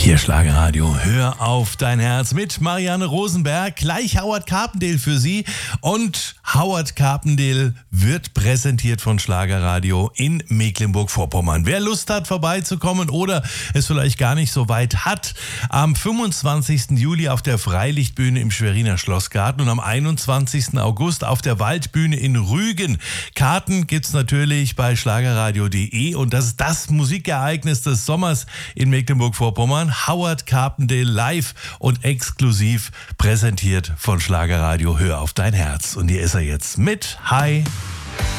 Hier Schlagerradio, hör auf dein Herz mit Marianne Rosenberg, gleich Howard Carpendale für Sie und Howard Carpendale wird präsentiert von Schlagerradio in Mecklenburg-Vorpommern. Wer Lust hat vorbeizukommen oder es vielleicht gar nicht so weit hat, am 25. Juli auf der Freilichtbühne im Schweriner Schlossgarten und am 21. August auf der Waldbühne in Rügen. Karten gibt's natürlich bei schlagerradio.de und das ist das Musikereignis des Sommers in Mecklenburg-Vorpommern. Howard Carpendale live und exklusiv präsentiert von Schlagerradio. Hör auf dein Herz. Und hier ist er jetzt mit Hi.